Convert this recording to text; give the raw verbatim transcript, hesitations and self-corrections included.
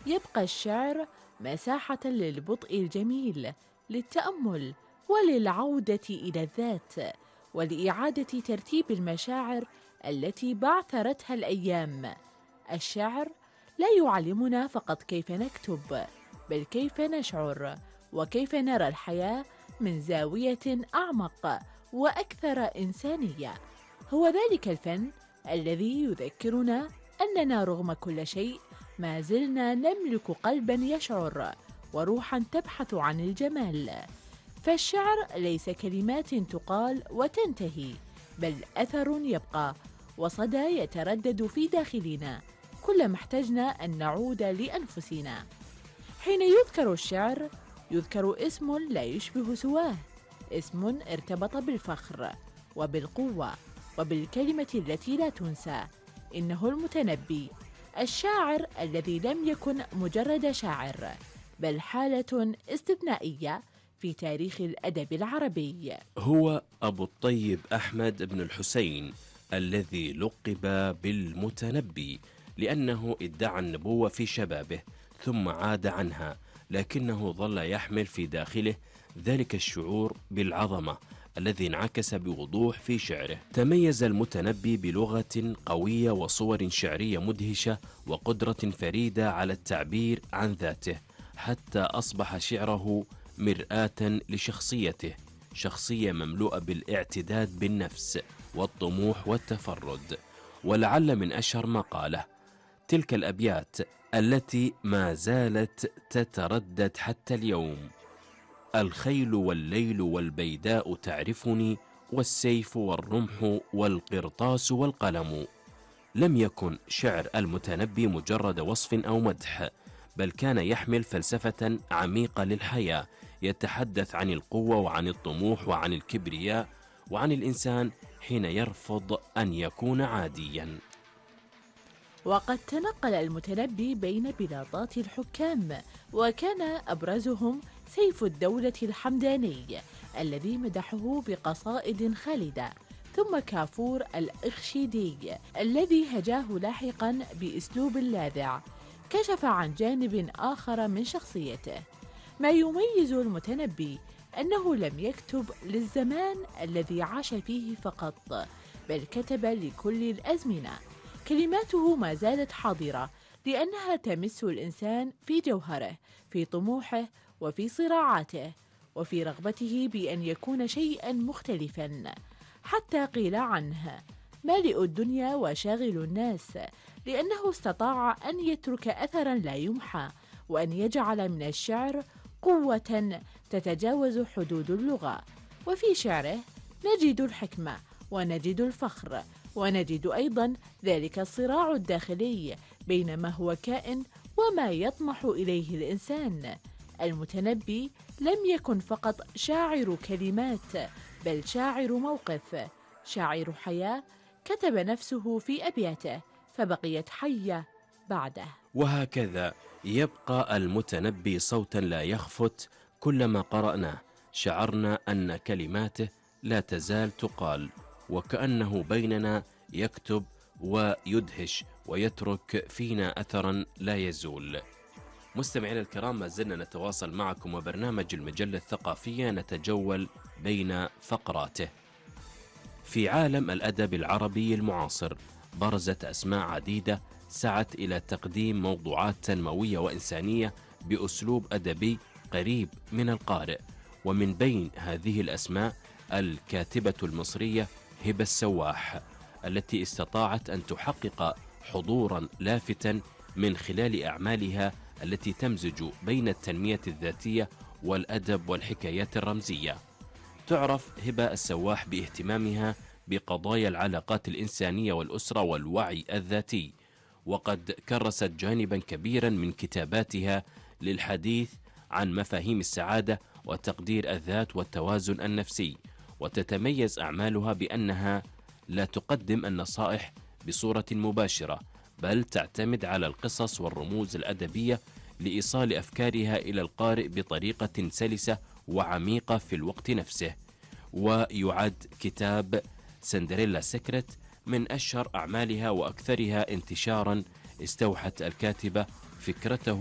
يبقى الشعر مساحة للبطء الجميل، للتأمل، وللعودة إلى الذات، ولإعادة ترتيب المشاعر التي بعثرتها الأيام. الشعر لا يعلمنا فقط كيف نكتب، بل كيف نشعر، وكيف نرى الحياة من زاوية أعمق وأكثر إنسانية. هو ذلك الفن الذي يذكرنا أننا رغم كل شيء ما زلنا نملك قلبا يشعر وروحا تبحث عن الجمال. فالشعر ليس كلمات تقال وتنتهي، بل أثر يبقى وصدى يتردد في داخلنا كلما احتجنا أن نعود لأنفسنا. حين يذكر الشعر يذكر اسم لا يشبه سواه، اسم ارتبط بالفخر وبالقوة وبالكلمة التي لا تنسى. إنه المتنبي، الشاعر الذي لم يكن مجرد شاعر، بل حالة استثنائية في تاريخ الأدب العربي. هو أبو الطيب أحمد بن الحسين الذي لقب بالمتنبي لأنه ادعى النبوة في شبابه ثم عاد عنها، لكنه ظل يحمل في داخله ذلك الشعور بالعظمة الذي انعكس بوضوح في شعره. تميز المتنبي بلغة قوية وصور شعرية مدهشة وقدرة فريدة على التعبير عن ذاته، حتى أصبح شعره مرآة لشخصيته، شخصية مملوءة بالاعتداد بالنفس والطموح والتفرد. ولعل من أشهر ما قاله تلك الأبيات التي ما زالت تتردد حتى اليوم: الخيل والليل والبيداء تعرفني، والسيف والرمح والقرطاس والقلم. لم يكن شعر المتنبي مجرد وصف أو مدح، بل كان يحمل فلسفة عميقة للحياة، يتحدث عن القوة وعن الطموح وعن الكبرياء وعن الإنسان حين يرفض أن يكون عاديا. وقد تنقل المتنبي بين بلاطات الحكام، وكان أبرزهم سيف الدولة الحمداني الذي مدحه بقصائد خالدة، ثم كافور الإخشيدي الذي هجاه لاحقا بأسلوب لاذع كشف عن جانب آخر من شخصيته. ما يميز المتنبي أنه لم يكتب للزمان الذي عاش فيه فقط، بل كتب لكل الأزمنة. كلماته ما زالت حاضرة لأنها تمس الإنسان في جوهره، في طموحه، وفي صراعاته، وفي رغبته بأن يكون شيئا مختلفا. حتى قيل عنه مالئ الدنيا وشاغل الناس، لأنه استطاع أن يترك أثرا لا يمحى، وأن يجعل من الشعر قوة تتجاوز حدود اللغة. وفي شعره نجد الحكمة، ونجد الفخر، ونجد أيضا ذلك الصراع الداخلي بين ما هو كائن وما يطمح إليه الإنسان. المتنبي لم يكن فقط شاعر كلمات، بل شاعر موقف، شاعر حياة، كتب نفسه في أبياته فبقيت حية بعده. وهكذا يبقى المتنبي صوتا لا يخفت، كلما قرأناه شعرنا أن كلماته لا تزال تقال، وكأنه بيننا يكتب ويدهش ويترك فينا أثرا لا يزول. مستمعينا الكرام، ما زلنا نتواصل معكم وبرنامج المجلة الثقافية نتجول بين فقراته. في عالم الأدب العربي المعاصر برزت أسماء عديدة سعت إلى تقديم موضوعات تنموية وإنسانية بأسلوب أدبي قريب من القارئ. ومن بين هذه الأسماء الكاتبة المصرية هبة السواح، التي استطاعت أن تحقق حضورا لافتا من خلال أعمالها التي تمزج بين التنمية الذاتية والأدب والحكايات الرمزية. تعرف هبة السواح باهتمامها بقضايا العلاقات الإنسانية والأسرة والوعي الذاتي، وقد كرست جانبا كبيرا من كتاباتها للحديث عن مفاهيم السعادة وتقدير الذات والتوازن النفسي. وتتميز أعمالها بأنها لا تقدم النصائح بصورة مباشرة، بل تعتمد على القصص والرموز الأدبية لإيصال أفكارها إلى القارئ بطريقة سلسة وعميقة في الوقت نفسه. ويعد كتاب سندريلا سيكريت من أشهر أعمالها وأكثرها انتشارا. استوحت الكاتبة فكرته